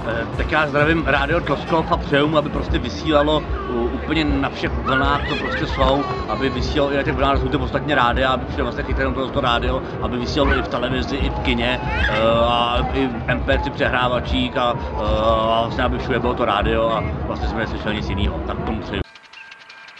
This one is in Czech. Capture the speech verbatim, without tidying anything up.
Tak já zdravím Rádio Tloskov a přeju mu, aby prostě vysílalo úplně na všech vlnách, co prostě jsou, aby vysílalo i na těch vlnách, jsou to ostatně rádia, aby přijel vlastně chytrém to rádio, aby vysílalo i v televizi, i v kině, a i v em pé tři přehrávačích a, a vlastně aby všude bylo to rádio a vlastně jsme neslyšeli nic jiného. Tak tomu přeju.